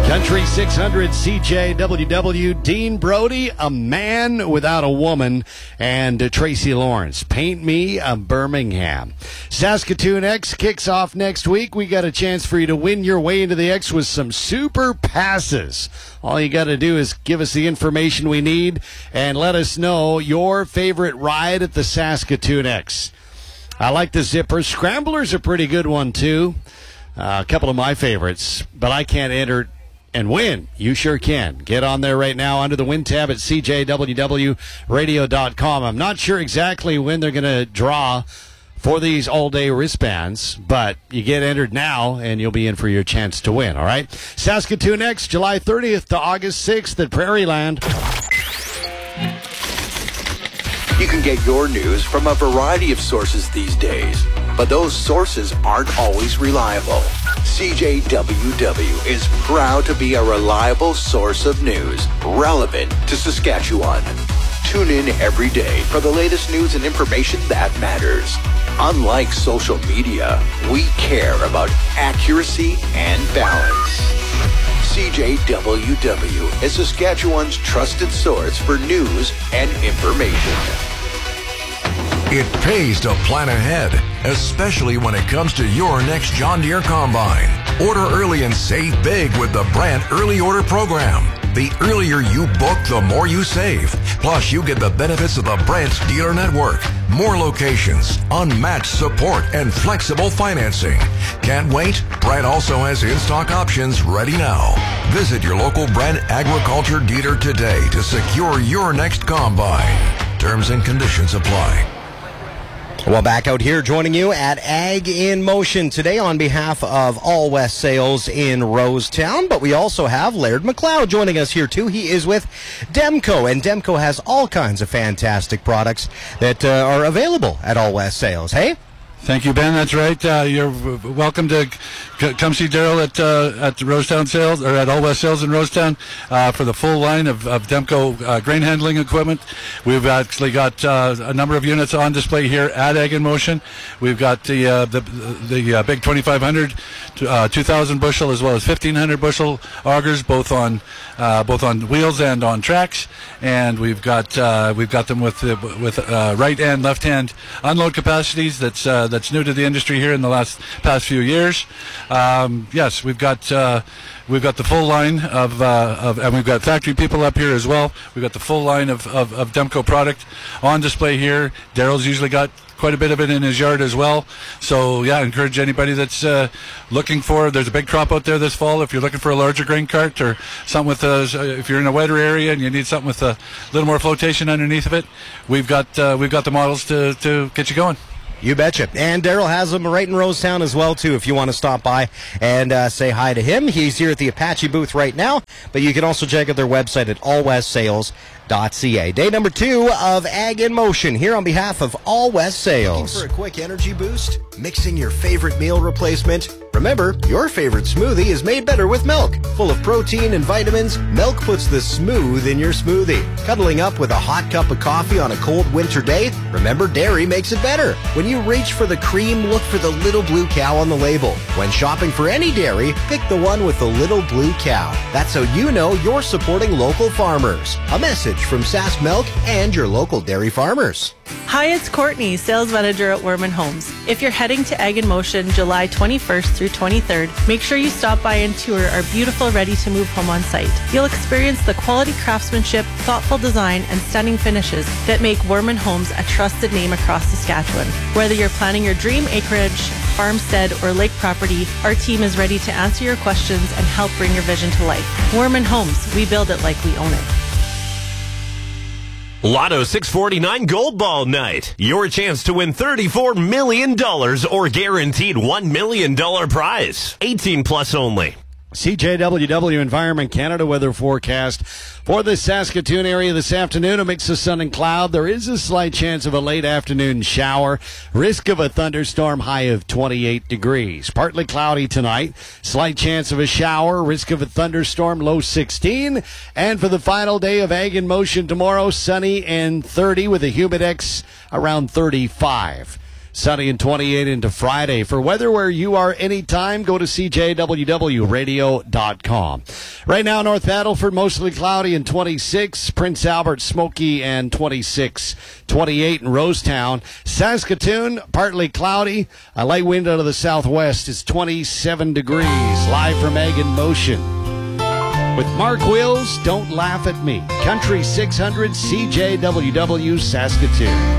Country 600 CJWW, Dean Brody, A Man Without a Woman, and Tracy Lawrence, Paint Me a Birmingham. Saskatoon X kicks off next week. We got a chance for you to win your way into the X with some super passes. All you got to do is give us the information we need and let us know your favorite ride at the Saskatoon X. I like the Zipper. Scrambler's a pretty good one, too. A couple of my favorites, but I can't enter and win. You sure can. Get on there right now under the win tab at cjwwradio.com. I'm not sure exactly when they're going to draw for these all-day wristbands, but you get entered now, and you'll be in for your chance to win, all right? Saskatoon X, July 30th to August 6th at Prairieland. You can get your news from a variety of sources these days, but those sources aren't always reliable. CJWW is proud to be a reliable source of news relevant to Saskatchewan. Tune in every day for the latest news and information that matters. Unlike social media, we care about accuracy and balance. CJWW is Saskatchewan's trusted source for news and information. It pays to plan ahead, especially when it comes to your next John Deere Combine. Order early and save big with the Brandt Early Order Program. The earlier you book, the more you save. Plus, you get the benefits of the Brandt dealer network, more locations, unmatched support, and flexible financing. Can't wait? Brandt also has in-stock options ready now. Visit your local Brandt Agriculture dealer today to secure your next Combine. Terms and conditions apply. Well, back out here joining you at Ag in Motion today on behalf of All West Sales in Rosetown. But we also have Laird McLeod joining us here too. He is with Demco, and Demco has all kinds of fantastic products that are available at All West Sales. Hey? Thank you, Ben. That's right. You're welcome to come see Daryl at Rosetown Sales, or at All West Sales in Rosetown, for the full line of Demco grain handling equipment. We've actually got a number of units on display here at Ag in Motion. We've got the big 2,500, 2,000 bushel as well as 1,500 bushel augers, both on wheels and on tracks. And we've got them with right and left hand unload capacities. That's new to the industry here in the past few years. Yes, we've got the full line of and we've got factory people up here as well. We've got the full line of Demco product on display here. Daryl's usually got quite a bit of it in his yard as well. So yeah, I encourage anybody that's looking for. There's a big crop out there this fall. If you're looking for a larger grain cart or something with if you're in a wetter area and you need something with a little more flotation underneath of it, we've got the models to get you going. You betcha. And Daryl has them right in Rosetown as well, too, if you want to stop by and say hi to him. He's here at the Apache booth right now, but you can also check out their website at allwestsales.ca. Day number 2 of Ag in Motion here on behalf of All West Sales. Looking for a quick energy boost? Mixing your favorite meal replacement? Remember, your favorite smoothie is made better with milk. Full of protein and vitamins, milk puts the smooth in your smoothie. Cuddling up with a hot cup of coffee on a cold winter day? Remember, dairy makes it better. When you reach for the cream, look for the little blue cow on the label. When shopping for any dairy, pick the one with the little blue cow. That's how you know you're supporting local farmers. A message from Sask Milk and your local dairy farmers. Hi, it's Courtney, sales manager at Werman Homes. If you're heading to Ag in Motion July 21st through 23rd, make sure you stop by and tour our beautiful ready-to-move home on site. You'll experience the quality craftsmanship, thoughtful design, and stunning finishes that make Werman Homes a trusted name across Saskatchewan. Whether you're planning your dream acreage, farmstead, or lake property, our team is ready to answer your questions and help bring your vision to life. Werman Homes, we build it like we own it. Lotto 649 Gold Ball Night. Your chance to win $34 million or guaranteed $1 million prize. 18 plus only. CJWW Environment Canada weather forecast for the Saskatoon area this afternoon. A mix of sun and cloud. There is a slight chance of a late afternoon shower. Risk of a thunderstorm, high of 28 degrees. Partly cloudy tonight. Slight chance of a shower. Risk of a thunderstorm, low 16. And for the final day of Ag in Motion tomorrow, sunny and 30 with a humidex around 35. Sunny and 28 into Friday. For weather where you are anytime, go to CJWWRadio.com. Right now, North Battleford, mostly cloudy and 26. Prince Albert, smoky and 26. 28 in Rosetown. Saskatoon, partly cloudy. A light wind out of the southwest. It's 27 degrees. Live from Egg in Motion. With Mark Wills, Don't Laugh at Me. Country 600 CJWW Saskatoon.